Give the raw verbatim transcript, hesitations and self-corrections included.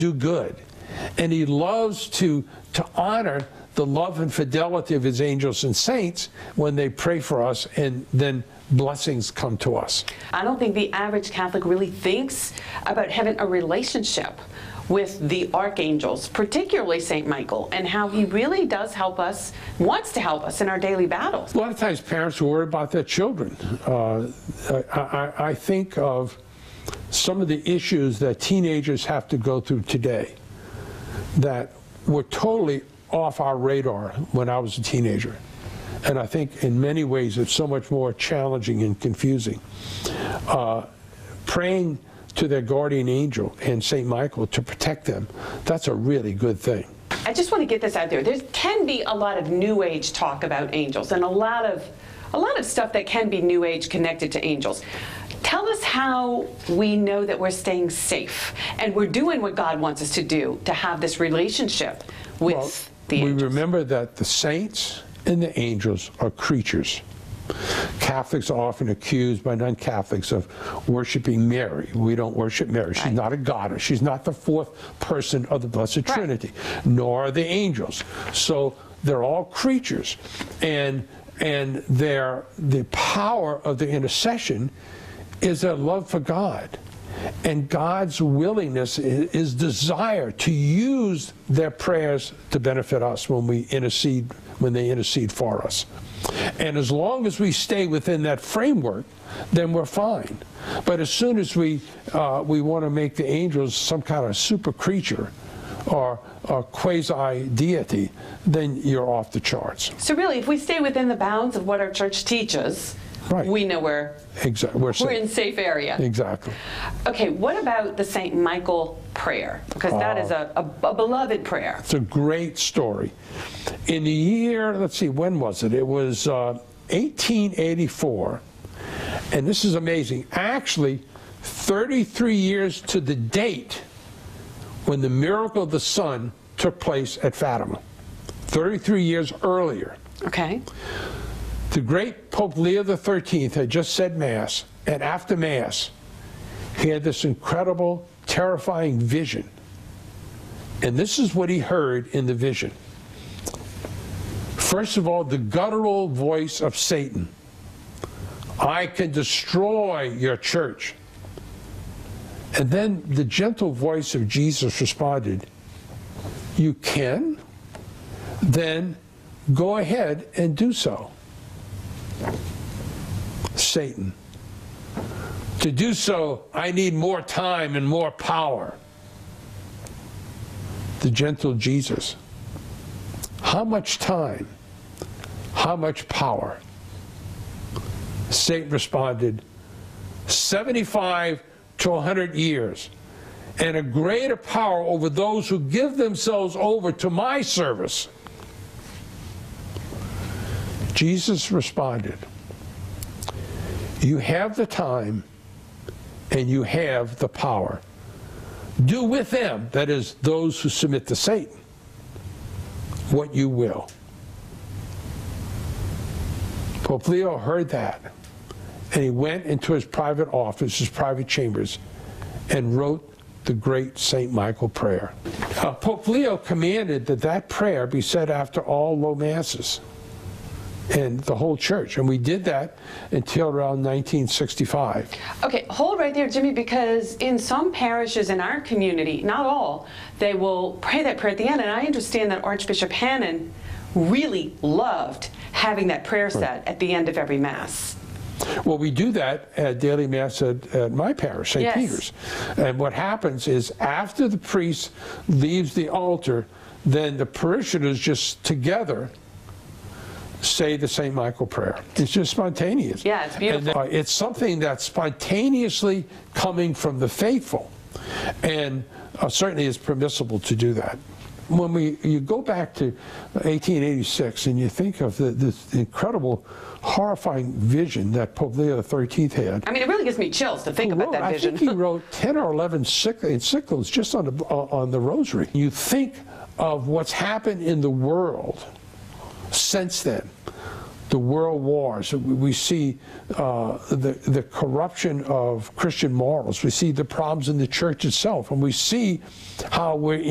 do good. And he loves to, to honor the love and fidelity of his angels and saints when they pray for us, and then blessings come to us. I don't think the average Catholic really thinks about having a relationship with the archangels, particularly Saint Michael, and how he really does help us, wants to help us in our daily battles. A lot of times parents are worried about their children. Uh, I, I, I think of some of the issues that teenagers have to go through today that were totally off our radar when I was a teenager. And I think in many ways it's so much more challenging and confusing. Uh, praying to their guardian angel and Saint Michael to protect them, that's a really good thing. I just want to get this out there. There can be a lot of New Age talk about angels, and a lot of a lot of stuff that can be New Age connected to angels. Tell us how we know that we're staying safe and we're doing what God wants us to do to have this relationship with well, the angels. We remember that the saints and the angels are creatures. Catholics are often accused by non-Catholics of worshiping Mary. We don't worship Mary. She's right. not a goddess. She's not the fourth person of the Blessed right. Trinity, nor are the angels. So they're all creatures. And, and their, the power of the intercession is their love for God. And God's willingness is, is desire to use their prayers to benefit us when we intercede, when they intercede for us. And as long as we stay within that framework, then we're fine. But as soon as we uh, we want to make the angels some kind of super creature or, or quasi-deity, then you're off the charts. So really, if we stay within the bounds of what our church teaches, right. we know we're, exactly. we're, we're in safe area. Exactly. Okay, what about the Saint Michael prayer? Because that uh, is a, a, a beloved prayer. It's a great story. In the year, let's see, when was it? It was uh, eighteen eighty-four. And this is amazing. Actually, thirty-three years to the date when the miracle of the sun took place at Fatima. thirty-three years earlier. Okay. The great Pope Leo the thirteenth had just said Mass, and after Mass, he had this incredible, terrifying vision. And this is what he heard in the vision. First of all, the guttural voice of Satan. I can destroy your church. And then the gentle voice of Jesus responded, you can? Then go ahead and do so. Satan. To do so, I need more time and more power. The gentle Jesus. How much time? How much power? Satan responded, seventy-five to a hundred years, and a greater power over those who give themselves over to my service. Jesus responded, you have the time and you have the power. Do with them, that is, those who submit to Satan, what you will. Pope Leo heard that, and he went into his private office, his private chambers, and wrote the great Saint Michael prayer. Uh, Pope Leo commanded that that prayer be said after all low masses and the whole church, and we did that until around nineteen sixty-five. Okay, hold right there, Jimmy, because in some parishes in our community, not all, they will pray that prayer at the end, and I understand that Archbishop Hannon really loved having that prayer said right. at the end of every Mass. Well, we do that at daily Mass at, at my parish, Saint Yes. Peter's. And what happens is after the priest leaves the altar, then the parishioners just together say the Saint Michael prayer. It's just spontaneous. Yeah, it's beautiful. And, uh, it's something that's spontaneously coming from the faithful. And uh, certainly it's permissible to do that. When we you go back to eighteen eighty-six and you think of the, this incredible, horrifying vision that Pope Leo the thirteenth had. I mean, it really gives me chills to think wrote, about that vision. I think he wrote ten or eleven encyclicals just on the, on the Rosary. You think of what's happened in the world since then. the world wars. We see uh, the, the corruption of Christian morals. We see the problems in the church itself, and we see how we're